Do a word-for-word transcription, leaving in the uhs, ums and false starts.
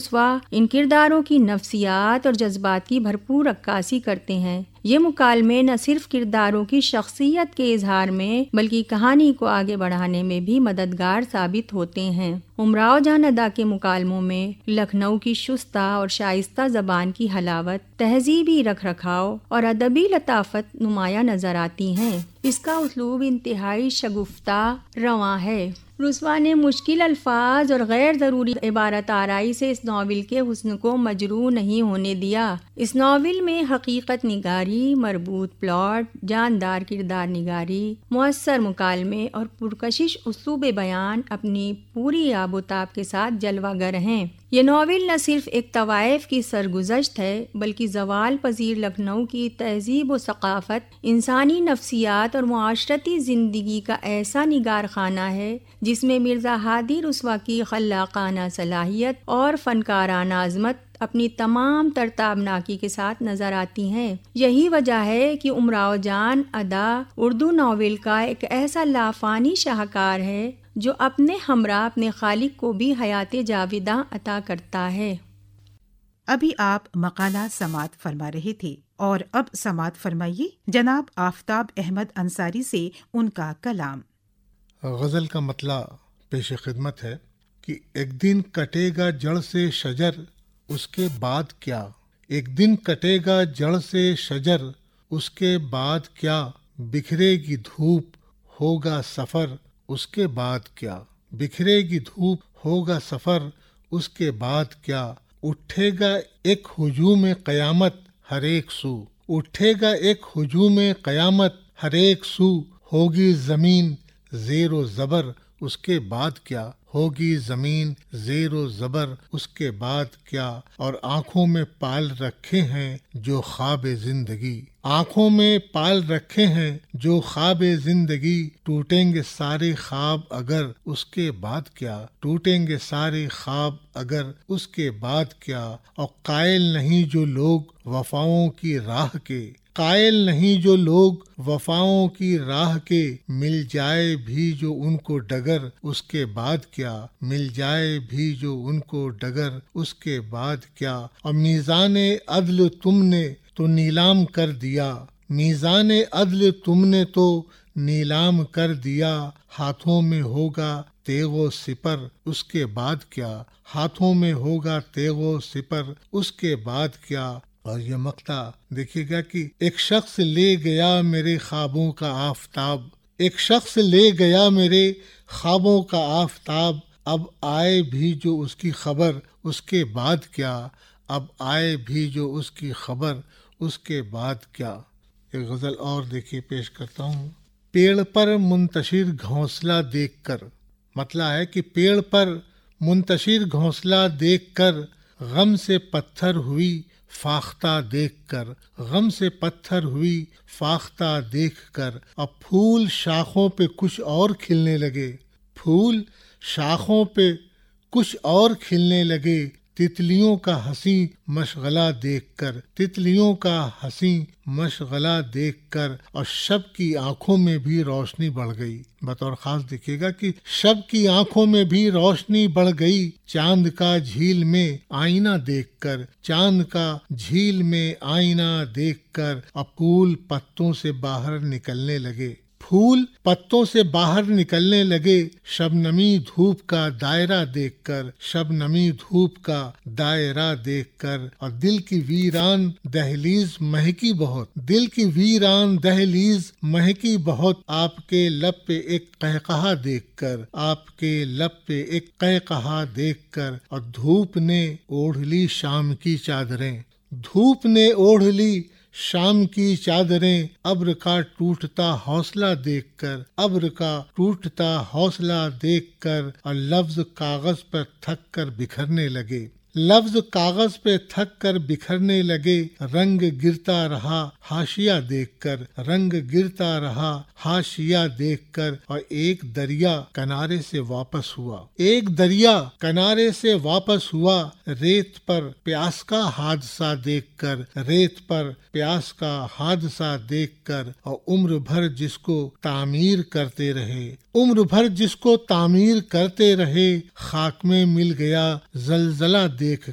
رسوا ان کرداروں کی نفسیات اور جذبات کی بھرپور عکاسی کرتے ہیں۔ یہ مکالمے نہ صرف کرداروں کی شخصیت کے اظہار میں بلکہ کہانی کو آگے بڑھانے میں بھی مددگار ثابت ہوتے ہیں۔ امراؤ جان ادا کے مکالموں میں لکھنؤ کی شستہ اور شائستہ زبان کی حلاوت، تہذیبی رکھ رکھاؤ اور ادبی لطافت نمایاں نظر آتی ہیں۔ اس کا اسلوب انتہائی شگفتہ رواں ہے۔ رسوا نے مشکل الفاظ اور غیر ضروری عبارت آرائی سے اس ناول کے حسن کو مجروح نہیں ہونے دیا۔ اس ناول میں حقیقت نگاری، مربوط پلاٹ، جاندار کردار نگاری، مؤثر مکالمے اور پرکشش اسلوب بیان اپنی پوری آب و تاب کے ساتھ جلوہ گر ہیں۔ یہ ناول نہ صرف ایک طوائف کی سرگزشت ہے بلکہ زوال پذیر لکھنؤ کی تہذیب و ثقافت، انسانی نفسیات اور معاشرتی زندگی کا ایسا نگار خانہ ہے جس میں مرزا ہادی رسوا کی خلاقانہ صلاحیت اور فنکارانہ عظمت اپنی تمام تر تابناکی کے ساتھ نظر آتی ہیں۔ یہی وجہ ہے کہ امراؤ جان ادا اردو ناول کا ایک ایسا لافانی شاہکار ہے جو اپنے ہمراہ اپنے خالق کو بھی حیات جاویداں عطا کرتا ہے۔ ابھی آپ مقالہ سماعت فرما رہے تھے اور اب سماعت فرمائیے جناب آفتاب احمد انصاری سے ان کا کلام۔ غزل کا مطلع پیش خدمت ہے کہ ایک دن کٹے گا جڑ سے شجر، اس کے بعد کیا؟ ایک دن کٹے گا جڑ سے شجر، اس کے بعد کیا؟ بکھرے گی دھوپ، ہوگا سفر، اس کے بعد کیا؟ بکھرے گی دھوپ، ہوگا سفر، اس کے بعد کیا؟ اٹھے گا ایک ہجوم قیامت ہر ایک سو، اٹھے گا ایک ہجوم قیامت ہر ایک سو، ہوگی زمین زیر و زبر، اس کے بعد کیا؟ ہوگی زمین زیر و زبر، اس کے بعد کیا؟ اور آنکھوں میں پال رکھے ہیں جو خواب زندگی، آنکھوں میں پال رکھے ہیں جو خواب زندگی، ٹوٹیں گے سارے خواب اگر، اس کے بعد کیا؟ ٹوٹیں گے سارے خواب اگر، اس کے بعد کیا؟ اور قائل نہیں جو لوگ وفاؤں کی راہ کے، قائل نہیں جو لوگ وفاؤں کی راہ کے، مل جائے بھی جو ان کو ڈگر، اس کے بعد کیا؟ مل جائے بھی جو ان کو ڈگر، اس کے بعد کیا؟ اور میزان عدل تم نے تو نیلام کر دیا، میزان عدل تم نے تو نیلام کر دیا، ہاتھوں میں ہوگا تیغ و سپر، اس کے بعد کیا؟ ہاتھوں میں ہوگا تیغ و سپر، اس کے بعد کیا؟ اور یہ مقطع دیکھیے گا کہ ایک شخص لے گیا میرے خوابوں کا آفتاب، ایک شخص لے گیا میرے خوابوں کا آفتاب، اب آئے بھی جو اس کی خبر، اس کے بعد کیا؟ اب آئے بھی جو اس کی خبر، اس کے بعد کیا؟ ایک غزل اور دیکھیے پیش کرتا ہوں۔ پیڑ پر منتشر گھونسلہ دیکھ کر، مطلب ہے کہ پیڑ پر منتشر گھونسلہ دیکھ کر، غم سے پتھر ہوئی فاختہ دیکھ کر، غم سے پتھر ہوئی فاختہ دیکھ کر، اب پھول شاخوں پہ کچھ اور کھلنے لگے، پھول شاخوں پہ کچھ اور کھلنے لگے، تتلیوں کا حسین مشغلہ دیکھ کر، تتلیوں کا حسین مشغلہ دیکھ کر، اور شب کی آنکھوں میں بھی روشنی بڑھ گئی۔ بطور خاص دیکھیے گا کہ شب کی آنکھوں میں بھی روشنی بڑھ گئی، چاند کا جھیل میں آئینہ دیکھ کر، چاند کا جھیل میں آئینہ دیکھ کر، اور پھول پتوں سے باہر نکلنے لگے، پھول پتوں سے باہر نکلنے لگے، شبنمی دھوپ کا دائرہ دیکھ کر، شبنمی دھوپ کا دائرہ دیکھ کر، اور دل کی ویران دہلیز مہکی بہت، دل کی ویران دہلیز مہکی بہت، آپ کے لب پہ ایک قہقہا دیکھ کر، آپ کے لب پہ ایک قہقہا دیکھ کر، اور دھوپ نے اوڑھ لی شام کی چادریں، دھوپ نے اوڑھ لی شام کی چادریں، ابر کا ٹوٹتا حوصلہ دیکھ کر، ابر کا ٹوٹتا حوصلہ دیکھ کر، اور لفظ کاغذ پر تھک کر بکھرنے لگے، لفظ کاغذ پہ تھک کر بکھرنے لگے، رنگ گرتا رہا حاشیہ دیکھ کر، رنگ گرتا رہا حاشیہ دیکھ کر، اور ایک دریا کنارے سے واپس ہوا، ایک دریا کنارے سے واپس ہوا، ریت پر پیاس کا حادثہ دیکھ کر، ریت پر پیاس کا حادثہ دیکھ کر، اور عمر بھر جس کو تعمیر کرتے رہے، عمر بھر جس کو تعمیر کرتے رہے، خاک میں مل گیا زلزلہ دیکھ